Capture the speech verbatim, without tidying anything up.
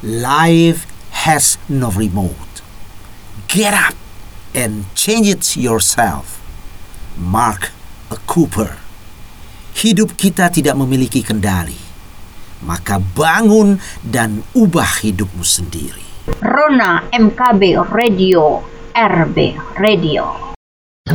Life has no remote. Get up and change it yourself. Mark a Cooper. Hidup kita tidak memiliki kendali. Maka bangun dan ubah hidupmu sendiri. Rona M K B Radio, R B Radio.